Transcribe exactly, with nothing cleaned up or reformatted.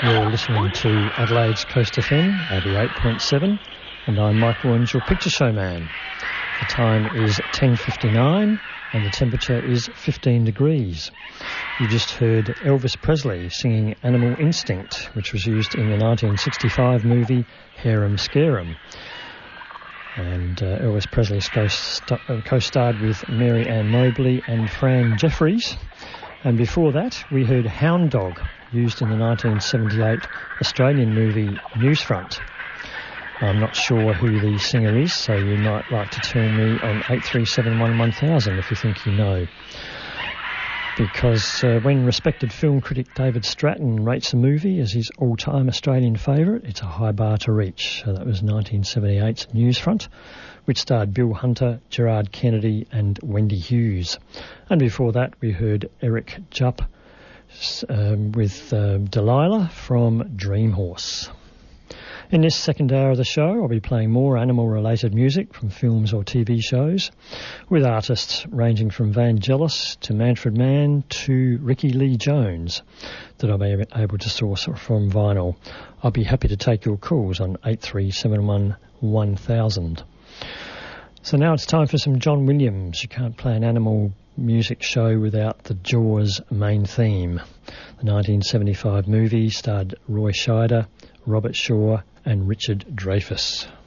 You're listening to Adelaide's Coast F M, eighty-eight point seven, and I'm Mike Warnes, your picture show man. The time is ten fifty-nine and the temperature is fifteen degrees. You just heard Elvis Presley singing Animal Instinct, which was used in the nineteen sixty-five movie Harem Scarum. And uh, Elvis Presley co-starred with Mary Ann Mobley and Fran Jeffries. And before that, we heard Hound Dog, used in the nineteen seventy-eight Australian movie Newsfront. I'm not sure who the singer is, so you might like to tell me on eight three seven one one thousand if you think you know. Because uh, when respected film critic David Stratton rates a movie as his all-time Australian favourite, it's a high bar to reach. So that was nineteen seventy-eight's Newsfront, which starred Bill Hunter, Gerard Kennedy and Wendy Hughes. And before that, we heard Eric Jupp um, with uh, Delilah from Dream Horse. In this second hour of the show, I'll be playing more animal-related music from films or T V shows, with artists ranging from Vangelis to Manfred Mann to Ricky Lee Jones that I'll be able to source from vinyl. I'll be happy to take your calls on eight three seven one one thousand. So now it's time for some John Williams. You can't play an animal music show without the Jaws main theme. The nineteen seventy-five movie starred Roy Scheider, Robert Shaw and Richard Dreyfuss.